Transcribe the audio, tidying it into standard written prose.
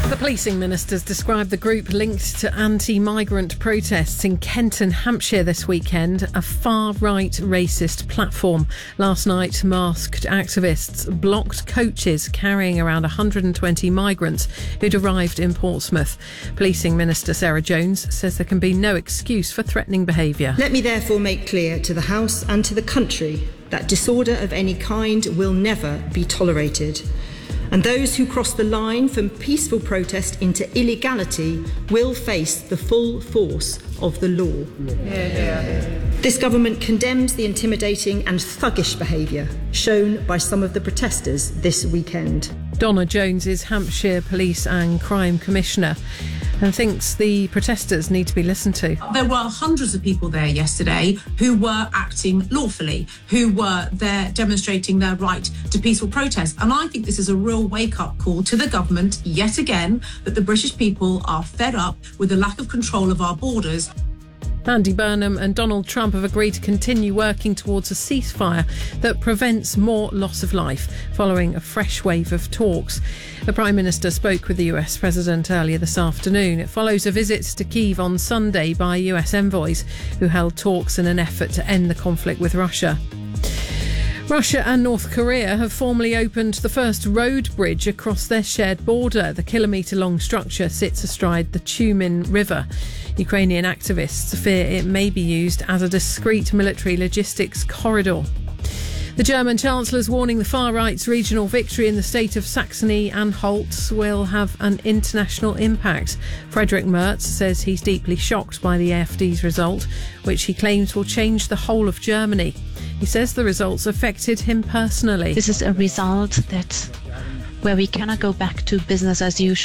The policing ministers described the group linked to anti-migrant protests in Kenton, Hampshire this weekend a far-right racist platform. Last night, masked activists blocked coaches carrying around 120 migrants who'd arrived in Portsmouth. Policing Minister Sarah Jones says there can be no excuse for threatening behaviour. Let me therefore make clear to the House and to the country that disorder of any kind will never be tolerated. And those who cross the line from peaceful protest into illegality will face the full force of the law. This government condemns the intimidating and thuggish behaviour shown by some of the protesters this weekend. Donna Jones is Hampshire Police and Crime Commissioner and thinks the protesters need to be listened to. There were hundreds of people there yesterday who were acting lawfully, who were there demonstrating their right to peaceful protest. And I think this is a real wake-up call to the government, yet again, that the British people are fed up with the lack of control of our borders. Andy Burnham and Donald Trump have agreed to continue working towards a ceasefire that prevents more loss of life, following a fresh wave of talks. The Prime Minister spoke with the US President earlier this afternoon. It follows a visit to Kyiv on Sunday by US envoys who held talks in an effort to end the conflict with Russia. Russia and North Korea have formally opened the first road bridge across their shared border. The kilometre-long structure sits astride the Tyumen River. Ukrainian activists fear it may be used as a discreet military logistics corridor. The German Chancellor's warning the far-right's regional victory in the state of Saxony-Anhalt will have an international impact. Friedrich Merz says he's deeply shocked by the AfD's result, which he claims will change the whole of Germany. He says the results affected him personally. This is a result where we cannot go back to business as usual.